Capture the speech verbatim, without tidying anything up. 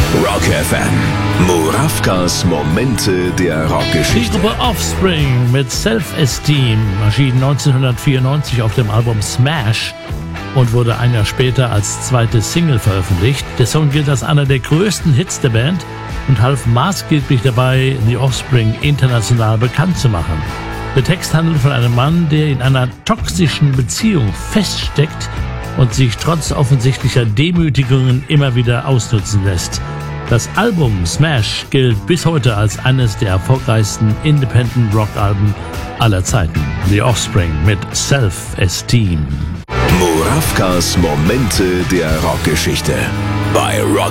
Rock F M. Murawkas Momente der Die Rockgeschichte. Gruppe Offspring mit Self-Esteem erschien neunzehnhundertvierundneunzig auf dem Album Smash und wurde ein Jahr später als zweite Single veröffentlicht. Der Song gilt als einer der größten Hits der Band und half maßgeblich dabei, The Offspring international bekannt zu machen. Der Text handelt von einem Mann, der in einer toxischen Beziehung feststeckt und sich trotz offensichtlicher Demütigungen immer wieder ausnutzen lässt. Das Album Smash gilt bis heute als eines der erfolgreichsten Independent-Rock-Alben aller Zeiten. The Offspring mit Self-Esteem. Murawkas Momente der Rockgeschichte. Bei Rock